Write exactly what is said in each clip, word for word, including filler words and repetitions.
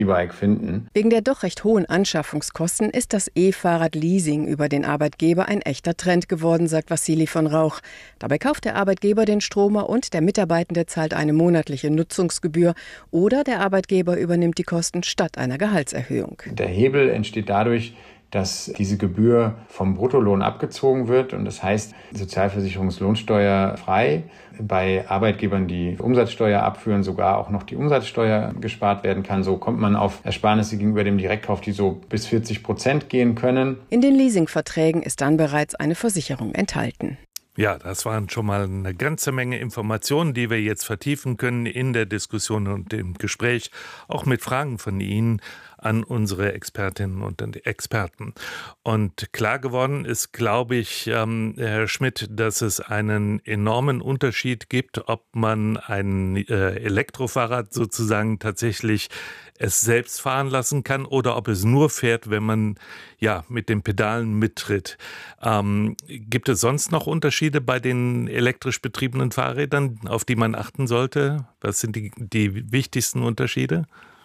E-Bike finden. Wegen der doch recht hohen Anschaffungskosten ist das E-Fahrrad-Leasing über den Arbeitgeber ein echter Trend geworden, sagt Wassili von Rauch. Dabei kauft der Arbeitgeber den Stromer und der Mitarbeitende zahlt eine monatliche Nutzungsgebühr oder der Arbeitgeber übernimmt die Kosten statt einer Gehaltserhöhung. Der Hebel entsteht dadurch, dass diese Gebühr vom Bruttolohn abgezogen wird und das heißt Sozialversicherungslohnsteuer frei. Bei Arbeitgebern, die Umsatzsteuer abführen, sogar auch noch die Umsatzsteuer gespart werden kann. So kommt man auf Ersparnisse gegenüber dem Direktkauf, die so bis vierzig Prozent gehen können. In den Leasingverträgen ist dann bereits eine Versicherung enthalten. Ja, das waren schon mal eine ganze Menge Informationen, die wir jetzt vertiefen können in der Diskussion und im Gespräch, auch mit Fragen von Ihnen an unsere Expertinnen und Experten. Und klar geworden ist, glaube ich, ähm, Herr Schmidt, dass es einen enormen Unterschied gibt, ob man ein äh, Elektrofahrrad sozusagen tatsächlich es selbst fahren lassen kann oder ob es nur fährt, wenn man ja mit den Pedalen mittritt. Ähm, gibt es sonst noch Unterschiede bei den elektrisch betriebenen Fahrrädern, auf die man achten sollte? Was sind die, die wichtigsten Unterschiede?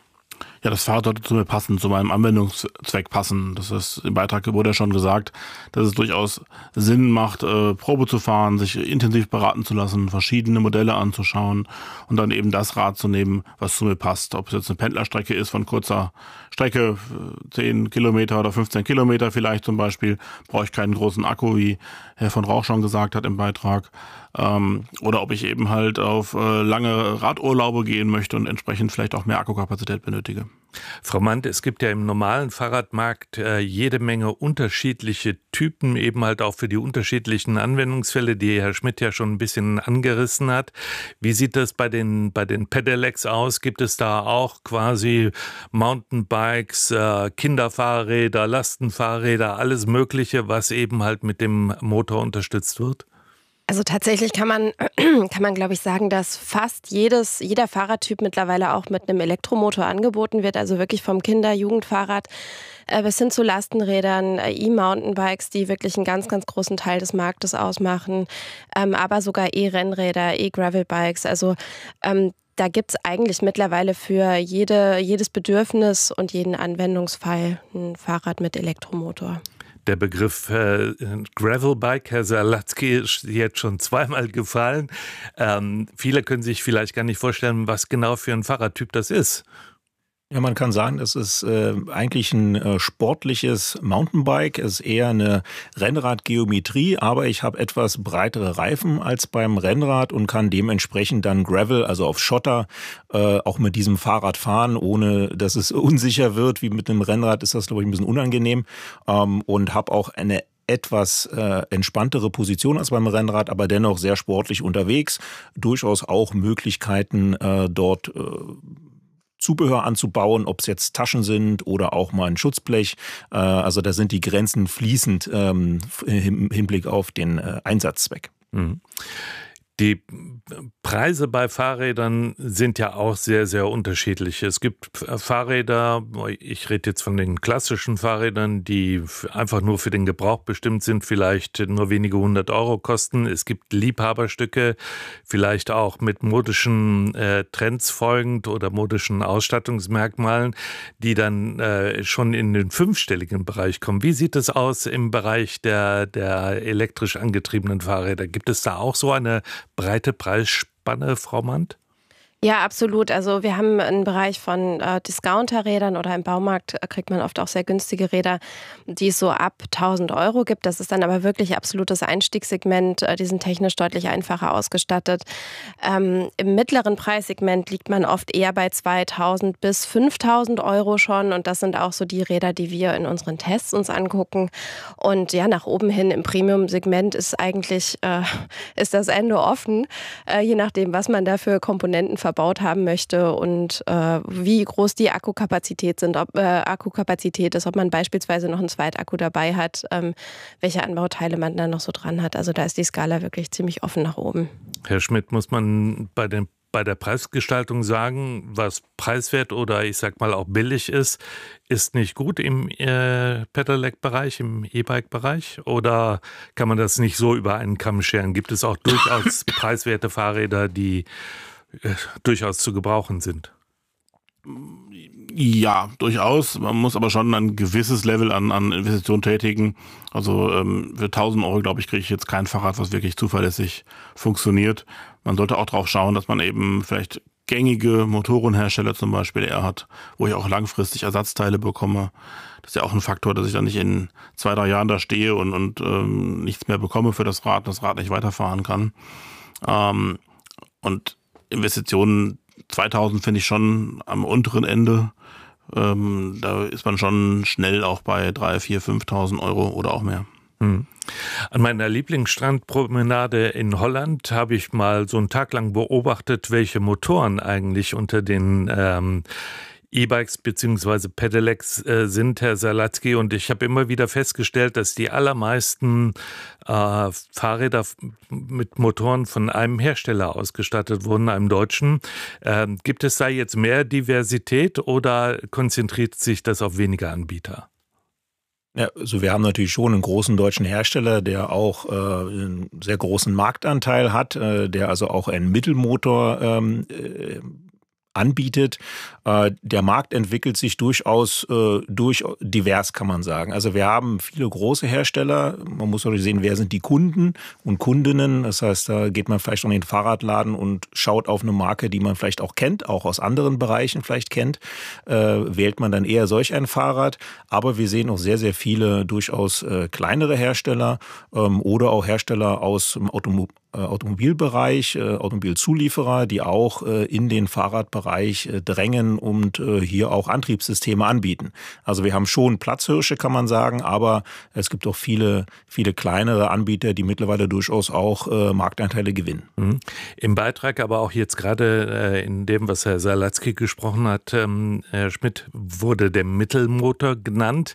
Ja, das Fahrrad sollte zu mir passen, zu meinem Anwendungszweck passen. Das ist im Beitrag wurde ja schon gesagt, dass es durchaus Sinn macht, äh, Probe zu fahren, sich intensiv beraten zu lassen, verschiedene Modelle anzuschauen und dann eben das Rad zu nehmen, was zu mir passt. Ob es jetzt eine Pendlerstrecke ist von kurzer Strecke, zehn Kilometer oder fünfzehn Kilometer vielleicht zum Beispiel, brauche ich keinen großen Akku, wie Herr von Rauch schon gesagt hat im Beitrag. Ähm, oder ob ich eben halt auf äh, lange Radurlaube gehen möchte und entsprechend vielleicht auch mehr Akkukapazität benötige. Frau Mandt, es gibt ja im normalen Fahrradmarkt äh, jede Menge unterschiedliche Typen, eben halt auch für die unterschiedlichen Anwendungsfälle, die Herr Schmidt ja schon ein bisschen angerissen hat. Wie sieht das bei den, bei den Pedelecs aus? Gibt es da auch quasi Mountainbikes, äh, Kinderfahrräder, Lastenfahrräder, alles Mögliche, was eben halt mit dem Motor unterstützt wird? Also tatsächlich kann man, kann man, glaube ich, sagen, dass fast jedes, jeder Fahrradtyp mittlerweile auch mit einem Elektromotor angeboten wird. Also wirklich vom Kinder-, Jugendfahrrad äh, bis hin zu Lastenrädern, äh, E-Mountainbikes, die wirklich einen ganz, ganz großen Teil des Marktes ausmachen. Ähm, aber sogar E-Rennräder, E-Gravelbikes. Also ähm, da gibt es eigentlich mittlerweile für jede, jedes Bedürfnis und jeden Anwendungsfall ein Fahrrad mit Elektromotor. Der Begriff äh, Gravelbike, Herr Salatzky, ist jetzt schon zweimal gefallen. Ähm, viele können sich vielleicht gar nicht vorstellen, was genau für ein Fahrradtyp das ist. Ja, man kann sagen, es ist äh, eigentlich ein äh, sportliches Mountainbike. Es ist eher eine Rennradgeometrie, aber ich habe etwas breitere Reifen als beim Rennrad und kann dementsprechend dann Gravel, also auf Schotter, äh, auch mit diesem Fahrrad fahren, ohne dass es unsicher wird. Wie mit einem Rennrad ist das, glaube ich, ein bisschen unangenehm. Ähm, und habe auch eine etwas äh, entspanntere Position als beim Rennrad, aber dennoch sehr sportlich unterwegs. Durchaus auch Möglichkeiten äh, dort äh, Zubehör anzubauen, ob es jetzt Taschen sind oder auch mal ein Schutzblech. Äh, also da sind die Grenzen fließend ähm, im Hinblick auf den äh, Einsatzzweck. Mhm. Die Preise bei Fahrrädern sind ja auch sehr, sehr unterschiedlich. Es gibt Fahrräder, ich rede jetzt von den klassischen Fahrrädern, die einfach nur für den Gebrauch bestimmt sind, vielleicht nur wenige hundert Euro kosten. Es gibt Liebhaberstücke, vielleicht auch mit modischen äh, Trends folgend oder modischen Ausstattungsmerkmalen, die dann äh, schon in den fünfstelligen Bereich kommen. Wie sieht es aus im Bereich der, der elektrisch angetriebenen Fahrräder? Gibt es da auch so eine breite Preisspanne, Frau Mandt? Ja, absolut. Also wir haben einen Bereich von äh, Discounterrädern oder im Baumarkt äh, kriegt man oft auch sehr günstige Räder, die es so ab tausend Euro gibt. Das ist dann aber wirklich absolutes Einstiegssegment. Äh, die sind technisch deutlich einfacher ausgestattet. Ähm, Im mittleren Preissegment liegt man oft eher bei zweitausend bis fünftausend Euro schon. Und das sind auch so die Räder, die wir in unseren Tests uns angucken. Und ja, nach oben hin im Premium-Segment ist eigentlich äh, ist das Ende offen, äh, je nachdem, was man da für Komponenten verbaut haben möchte und äh, wie groß die Akkukapazität sind, ob äh, Akkukapazität ist, ob man beispielsweise noch einen Zweitakku dabei hat, ähm, welche Anbauteile man da noch so dran hat. Also da ist die Skala wirklich ziemlich offen nach oben. Herr Schmidt, muss man bei den bei der Preisgestaltung sagen, was preiswert oder ich sag mal auch billig ist, ist nicht gut im äh, Pedelec-Bereich, im E-Bike-Bereich? Oder kann man das nicht so über einen Kamm scheren? Gibt es auch durchaus preiswerte Fahrräder, die durchaus zu gebrauchen sind? Ja, durchaus. Man muss aber schon ein gewisses Level an, an Investitionen tätigen. Also ähm, für tausend Euro, glaube ich, kriege ich jetzt kein Fahrrad, was wirklich zuverlässig funktioniert. Man sollte auch darauf schauen, dass man eben vielleicht gängige Motorenhersteller zum Beispiel eher hat, wo ich auch langfristig Ersatzteile bekomme. Das ist ja auch ein Faktor, dass ich dann nicht in zwei, drei Jahren da stehe und, und ähm, nichts mehr bekomme für das Rad, das Rad nicht weiterfahren kann. Ähm, und Investitionen zweitausend finde ich schon am unteren Ende. Ähm, da ist man schon schnell auch bei drei, vier, fünftausend Euro oder auch mehr. Hm. An meiner Lieblingsstrandpromenade in Holland habe ich mal so einen Tag lang beobachtet, welche Motoren eigentlich unter den ähm, E-Bikes bzw. Pedelecs äh, sind, Herr Salatzky. Und ich habe immer wieder festgestellt, dass die allermeisten äh, Fahrräder mit Motoren von einem Hersteller ausgestattet wurden, einem deutschen. Äh, gibt es da jetzt mehr Diversität oder konzentriert sich das auf weniger Anbieter? Ja, also wir haben natürlich schon einen großen deutschen Hersteller, der auch äh, einen sehr großen Marktanteil hat, äh, der also auch einen Mittelmotor ähm, äh, anbietet. Äh, der Markt entwickelt sich durchaus äh, durch divers, kann man sagen. Also wir haben viele große Hersteller. Man muss natürlich sehen, wer sind die Kunden und Kundinnen. Das heißt, da geht man vielleicht in den Fahrradladen und schaut auf eine Marke, die man vielleicht auch kennt, auch aus anderen Bereichen vielleicht kennt. Äh, wählt man dann eher solch ein Fahrrad. Aber wir sehen auch sehr, sehr viele durchaus äh, kleinere Hersteller ähm, oder auch Hersteller aus dem Automobil Automobilbereich, äh, Automobilzulieferer, die auch äh, in den Fahrradbereich äh, drängen und äh, hier auch Antriebssysteme anbieten. Also wir haben schon Platzhirsche, kann man sagen, aber es gibt auch viele, viele kleinere Anbieter, die mittlerweile durchaus auch äh, Marktanteile gewinnen. Mhm. Im Beitrag, aber auch jetzt gerade äh, in dem, was Herr Salatzky gesprochen hat, ähm, Herr Schmidt, wurde der Mittelmotor genannt.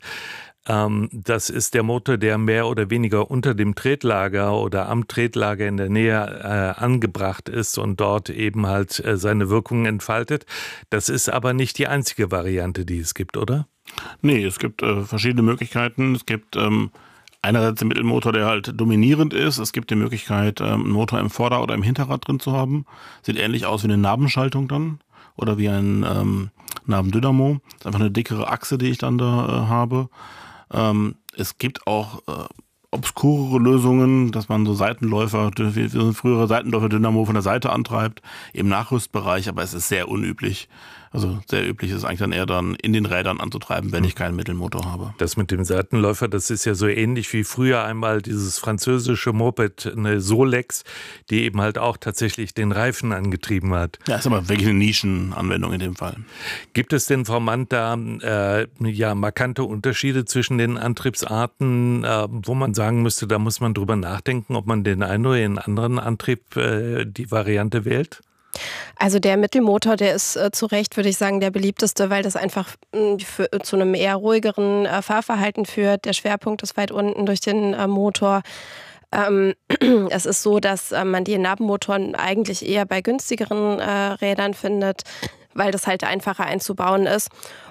Das ist der Motor, der mehr oder weniger unter dem Tretlager oder am Tretlager in der Nähe äh, angebracht ist und dort eben halt äh, seine Wirkungen entfaltet. Das ist aber nicht die einzige Variante, die es gibt, oder? Nee, es gibt äh, verschiedene Möglichkeiten. Es gibt ähm, einerseits den Mittelmotor, der halt dominierend ist. Es gibt die Möglichkeit, ähm, einen Motor im Vorder- oder im Hinterrad drin zu haben. Sieht ähnlich aus wie eine Nabenschaltung dann oder wie ein ähm, Nabendynamo. Das ist einfach eine dickere Achse, die ich dann da äh, habe. Ähm, es gibt auch äh, obskurere Lösungen, dass man so Seitenläufer, wie so frühere Seitenläufer-Dynamo von der Seite antreibt, im Nachrüstbereich, aber es ist sehr unüblich. Also sehr üblich ist es eigentlich dann eher dann in den Rädern anzutreiben, wenn ich keinen Mittelmotor habe. Das mit dem Seitenläufer, das ist ja so ähnlich wie früher einmal dieses französische Moped, eine Solex, die eben halt auch tatsächlich den Reifen angetrieben hat. Ja, ist aber wirklich eine Nischenanwendung in dem Fall. Gibt es denn, Frau Mandt, da äh, ja, markante Unterschiede zwischen den Antriebsarten, äh, wo man sagen müsste, da muss man drüber nachdenken, ob man den einen oder den anderen Antrieb, äh, die Variante wählt? Also der Mittelmotor, der ist äh, zu Recht, würde ich sagen, der beliebteste, weil das einfach mh, für, zu einem eher ruhigeren äh, Fahrverhalten führt. Der Schwerpunkt ist weit unten durch den äh, Motor. Ähm, es ist so, dass äh, man die Nabenmotoren eigentlich eher bei günstigeren äh, Rädern findet, weil das halt einfacher einzubauen ist.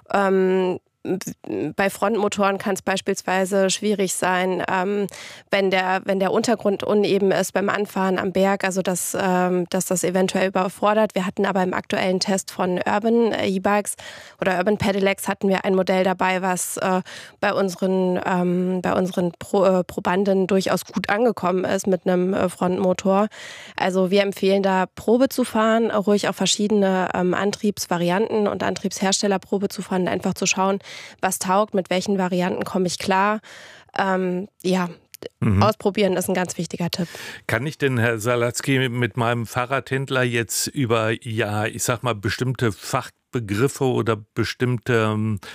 Ähm, Bei Frontmotoren kann es beispielsweise schwierig sein, ähm, wenn der wenn der Untergrund uneben ist beim Anfahren am Berg, also dass, ähm, dass das eventuell überfordert. Wir hatten aber im aktuellen Test von Urban E-Bikes oder Urban Pedelecs hatten wir ein Modell dabei, was äh, bei unseren ähm, bei unseren Pro, äh, Probanden durchaus gut angekommen ist mit einem äh, Frontmotor. Also wir empfehlen da Probe zu fahren, ruhig auch verschiedene ähm, Antriebsvarianten und Antriebshersteller Probe zu fahren, einfach zu schauen, was taugt, mit welchen Varianten komme ich klar. Ähm, ja, mhm. Ausprobieren ist ein ganz wichtiger Tipp. Kann ich denn, Herr Salatzky, mit meinem Fahrradhändler jetzt über, ja, ich sag mal, bestimmte Fachbegriffe oder bestimmte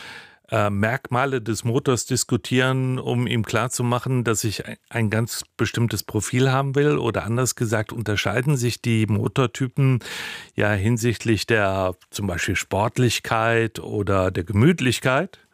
äh, Merkmale des Motors diskutieren, um ihm klarzumachen, dass ich ein ganz bestimmtes Profil haben will? Oder anders gesagt, unterscheiden sich die Motortypen ja hinsichtlich der zum Beispiel Sportlichkeit oder der Gemütlichkeit?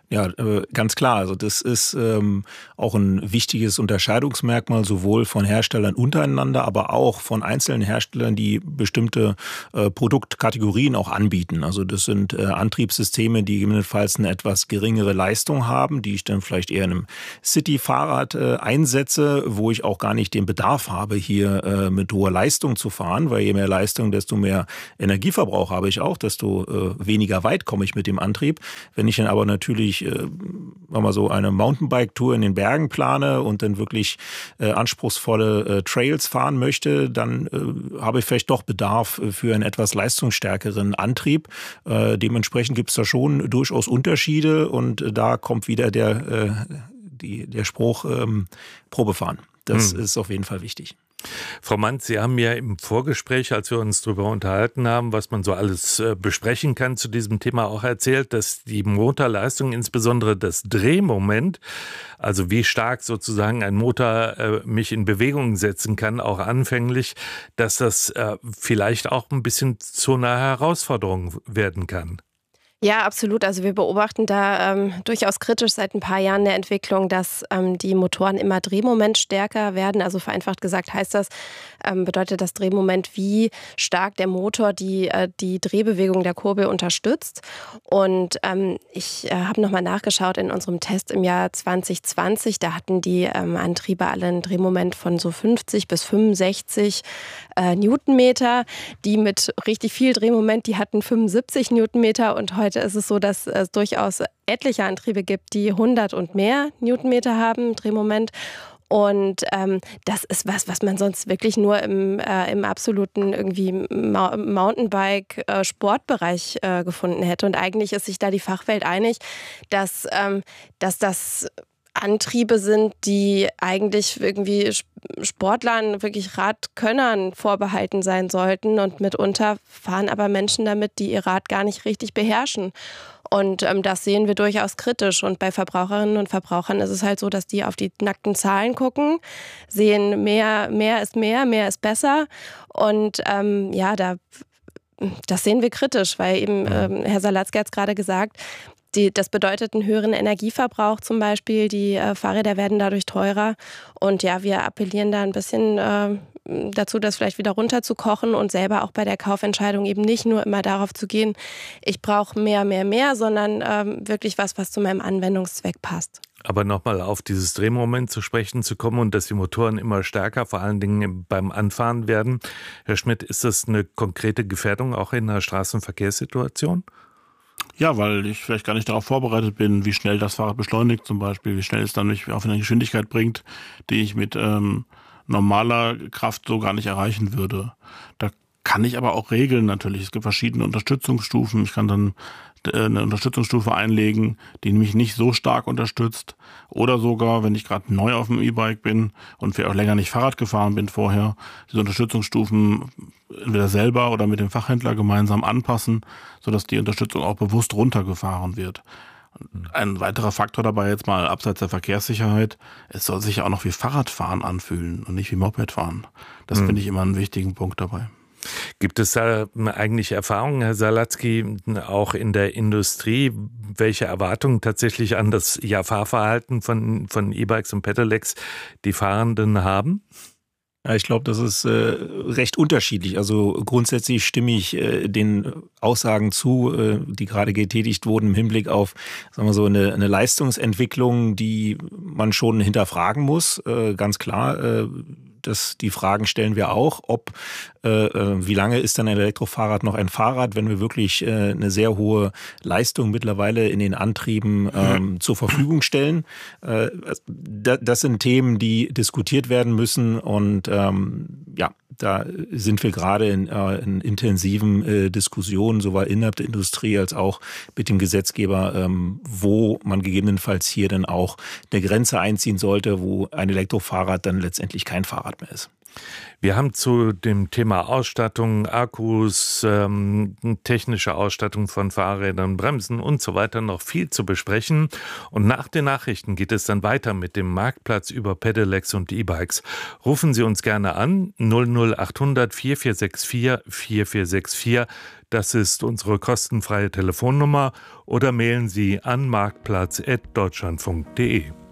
Ja, ganz klar. Also das ist ähm, auch ein wichtiges Unterscheidungsmerkmal, sowohl von Herstellern untereinander, aber auch von einzelnen Herstellern, die bestimmte äh, Produktkategorien auch anbieten. Also das sind äh, Antriebssysteme, die gegebenenfalls eine etwas geringere Leistung haben, die ich dann vielleicht eher in einem City-Fahrrad äh, einsetze, wo ich auch gar nicht den Bedarf habe, hier äh, mit hoher Leistung zu fahren, weil je mehr Leistung, desto mehr Energieverbrauch habe ich auch, desto äh, weniger weit komme ich mit dem Antrieb. Wenn ich dann aber natürlich äh, mal so eine Mountainbike-Tour in den Bergen plane und dann wirklich äh, anspruchsvolle äh, Trails fahren möchte, dann äh, habe ich vielleicht doch Bedarf für einen etwas leistungsstärkeren Antrieb. Äh, dementsprechend gibt es da schon durchaus Unterschiede und äh, da kommt wieder der, äh, die, der Spruch ähm, Probefahren. Das hm. ist auf jeden Fall wichtig. Frau Manz, Sie haben ja im Vorgespräch, als wir uns darüber unterhalten haben, was man so alles äh, besprechen kann zu diesem Thema, auch erzählt, dass die Motorleistung, insbesondere das Drehmoment, also wie stark sozusagen ein Motor äh, mich in Bewegung setzen kann, auch anfänglich, dass das äh, vielleicht auch ein bisschen zu einer Herausforderung werden kann. Ja, absolut. Also wir beobachten da ähm, durchaus kritisch seit ein paar Jahren eine Entwicklung, dass ähm, die Motoren immer drehmomentstärker werden. Also vereinfacht gesagt heißt das, ähm, bedeutet das Drehmoment, wie stark der Motor die, äh, die Drehbewegung der Kurbel unterstützt. Und ähm, ich äh, habe nochmal nachgeschaut in unserem Test im Jahr zwanzig zwanzig. Da hatten die ähm, Antriebe alle ein Drehmoment von so fünfzig bis fünfundsechzig äh, Newtonmeter. Die mit richtig viel Drehmoment, die hatten fünfundsiebzig Newtonmeter und heute Heute ist es so, dass es durchaus etliche Antriebe gibt, die hundert und mehr Newtonmeter haben, Drehmoment. Und ähm, das ist was, was man sonst wirklich nur im, äh, im absoluten irgendwie Ma- Mountainbike-Sportbereich äh, gefunden hätte. Und eigentlich ist sich da die Fachwelt einig, dass, ähm, dass das Antriebe sind, die eigentlich irgendwie Sportlern, wirklich Radkönnern vorbehalten sein sollten. Und mitunter fahren aber Menschen damit, die ihr Rad gar nicht richtig beherrschen. Und ähm, das sehen wir durchaus kritisch. Und bei Verbraucherinnen und Verbrauchern ist es halt so, dass die auf die nackten Zahlen gucken, sehen, mehr, mehr ist mehr, mehr ist besser. Und ähm, ja, da, das sehen wir kritisch, weil eben ähm, Herr Salatzky hat es gerade gesagt, Die, das bedeutet einen höheren Energieverbrauch zum Beispiel. Die äh, Fahrräder werden dadurch teurer. Und ja, wir appellieren da ein bisschen äh, dazu, das vielleicht wieder runterzukochen und selber auch bei der Kaufentscheidung eben nicht nur immer darauf zu gehen, ich brauche mehr, mehr, mehr, sondern ähm, wirklich was, was zu meinem Anwendungszweck passt. Aber nochmal auf dieses Drehmoment zu sprechen zu kommen und dass die Motoren immer stärker, vor allen Dingen beim Anfahren werden. Herr Schmidt, ist das eine konkrete Gefährdung auch in einer Straßenverkehrssituation? Ja, weil ich vielleicht gar nicht darauf vorbereitet bin, wie schnell das Fahrrad beschleunigt zum Beispiel, wie schnell es dann mich auf eine Geschwindigkeit bringt, die ich mit ähm, normaler Kraft so gar nicht erreichen würde. Da kann ich aber auch regeln natürlich. Es gibt verschiedene Unterstützungsstufen. Ich kann dann eine Unterstützungsstufe einlegen, die mich nicht so stark unterstützt. Oder sogar, wenn ich gerade neu auf dem E-Bike bin und vielleicht auch länger nicht Fahrrad gefahren bin vorher, diese Unterstützungsstufen entweder selber oder mit dem Fachhändler gemeinsam anpassen, sodass die Unterstützung auch bewusst runtergefahren wird. Ein weiterer Faktor dabei jetzt mal abseits der Verkehrssicherheit, es soll sich ja auch noch wie Fahrradfahren anfühlen und nicht wie Mopedfahren. Das mhm. finde ich immer einen wichtigen Punkt dabei. Gibt es da eigentlich Erfahrungen, Herr Salatzky, auch in der Industrie, welche Erwartungen tatsächlich an das ja, Fahrverhalten von, von E-Bikes und Pedelecs die Fahrenden haben? Ja, ich glaube, das ist äh, recht unterschiedlich. Also grundsätzlich stimme ich äh, den Aussagen zu, äh, die gerade getätigt wurden im Hinblick auf, sagen wir so, eine, eine Leistungsentwicklung, die man schon hinterfragen muss. Äh, ganz klar, äh, das, die Fragen stellen wir auch, ob äh, wie lange ist dann ein Elektrofahrrad noch ein Fahrrad, wenn wir wirklich äh, eine sehr hohe Leistung mittlerweile in den Antrieben ähm, zur Verfügung stellen. Äh, das, das sind Themen, die diskutiert werden müssen und ähm, ja, da sind wir gerade in, äh, in intensiven äh, Diskussionen, sowohl innerhalb der Industrie als auch mit dem Gesetzgeber, ähm, wo man gegebenenfalls hier dann auch eine Grenze einziehen sollte, wo ein Elektrofahrrad dann letztendlich kein Fahrrad mehr ist. Wir haben zu dem Thema Ausstattung, Akkus, ähm, technische Ausstattung von Fahrrädern, Bremsen und so weiter noch viel zu besprechen. Und nach den Nachrichten geht es dann weiter mit dem Marktplatz über Pedelecs und E-Bikes. Rufen Sie uns gerne an, null null acht hundert vier vier sechs vier vier vier sechs vier. Das ist unsere kostenfreie Telefonnummer. Oder mailen Sie an marktplatz at deutschlandfunk punkt de.